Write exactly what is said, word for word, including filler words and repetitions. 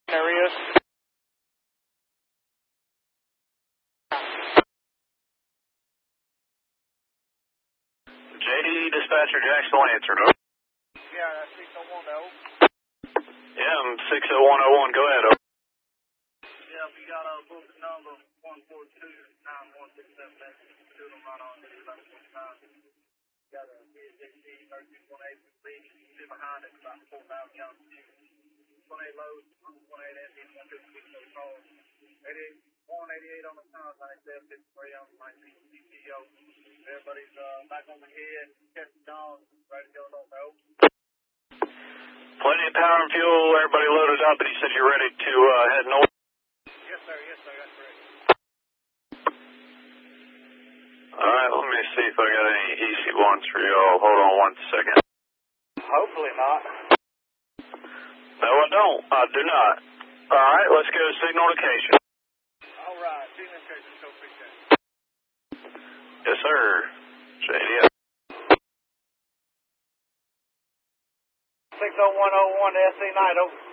There he is. J D Dispatcher Jackson Lancer. Over. Yeah, that's six oh one, though. Yeah, I'm six oh one oh one. Go ahead, over. Yeah, we got a book number one four two nine one six seven. That's two of them right on there. About one time. Got a B S X D thirty-two one eight leading. Sit behind it, about four thousand gallons. one eight load, one eight S E, one fifty-six no call. one eighty-eight on the pound, ninety-seven fifty-three on the nineteen C P O. Everybody's uh, back on the head, catching down, ready to go, don't know. Plenty of power and fuel, everybody loaded up, and he said you're ready to uh, head north. Yes, sir, yes, sir, that's correct. Alright, let me see if I got any E C ones for y'all. Hold on one second. Hopefully not. No, I don't. I do not. Alright, let's go to signal location. Alright, signal location, so appreciate it. Yes, sir. J D. six oh one oh one to S C Knight, over.